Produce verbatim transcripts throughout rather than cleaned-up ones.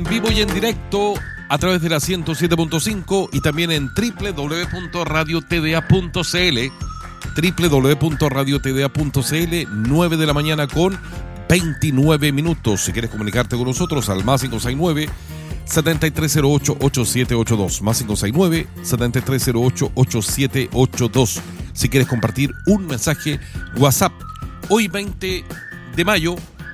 vivo y en directo a través de la ciento siete punto cinco y también en doble u doble u doble u punto radio t d a punto c l, doble u doble u doble u punto radio t d a punto c l, nueve de la mañana con veintinueve minutos. Si quieres comunicarte con nosotros al más cinco seis nueve, siete tres cero ocho, ocho siete ocho dos, más cinco seis nueve, siete tres cero ocho, ocho siete ocho dos. Si quieres compartir un mensaje WhatsApp. Hoy veinte de mayo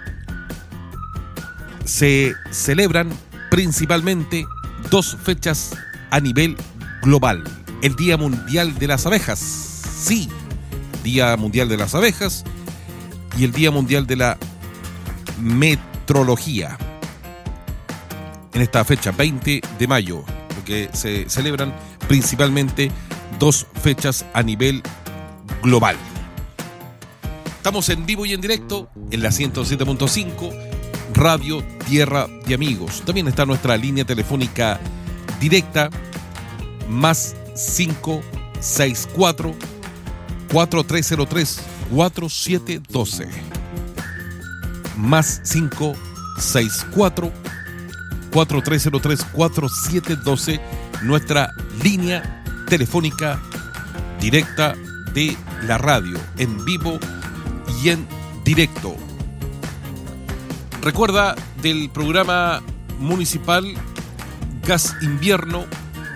se celebran principalmente dos fechas a nivel global. El Día Mundial de las Abejas, sí, Día Mundial de las Abejas, y el Día Mundial de la Metrología. En esta fecha, veinte de mayo, porque se celebran principalmente dos fechas a nivel global. Estamos en vivo y en directo en la ciento siete punto cinco, Radio Tierra de Amigos. También está nuestra línea telefónica directa, más cinco seis cuatro, cuatro tres cero tres, cuatro siete uno dos. Más cinco seis cuatro, cuatro tres cero tres, cuatro siete uno dos, nuestra línea telefónica directa de la radio, en vivo y en directo. Recuerda del programa municipal Gas Invierno.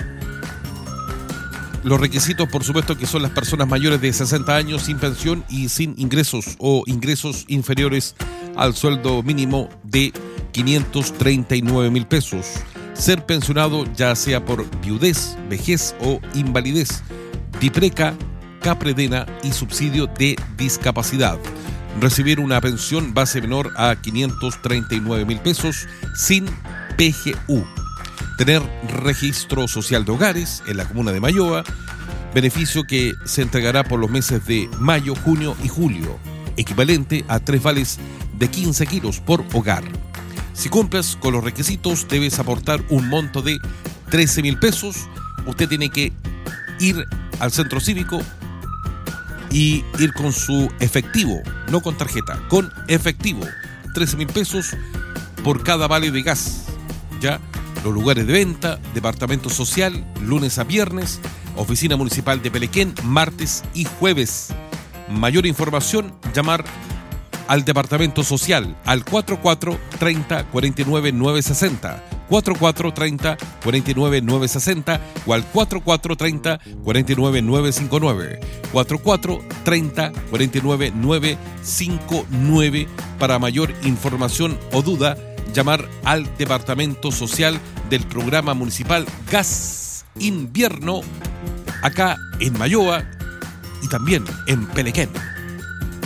Los requisitos, por supuesto, que son las personas mayores de sesenta años sin pensión y sin ingresos o ingresos inferiores al sueldo mínimo de quinientos treinta y nueve mil pesos. Ser pensionado ya sea por viudez, vejez o invalidez, DIPRECA, CAPREDENA y subsidio de discapacidad. Recibir una pensión base menor a quinientos treinta y nueve mil pesos sin P G U. Tener registro social de hogares en la comuna de Mayoa, beneficio que se entregará por los meses de mayo, junio y julio, equivalente a tres vales de quince kilos por hogar. Si cumples con los requisitos, debes aportar un monto de trece mil pesos. Usted tiene que ir al centro cívico y ir con su efectivo, no con tarjeta, con efectivo, trece mil pesos por cada vale de gas. Ya, los lugares de venta, departamento social, lunes a viernes, oficina municipal de Pelequén, martes y jueves. Mayor información, llamar al departamento social al cuatro cuatro treinta, cuarenta y nueve, novecientos sesenta, cuatro cuatro treinta, cuarenta y nueve, novecientos sesenta o al cuatro cuatro treinta, cuarenta y nueve, novecientos cincuenta y nueve, cuatro cuatro treinta, cuarenta y nueve, novecientos cincuenta y nueve. Para mayor información o duda, llamar al departamento social del programa municipal Gas Invierno, acá en Mayoa y también en Pelequén.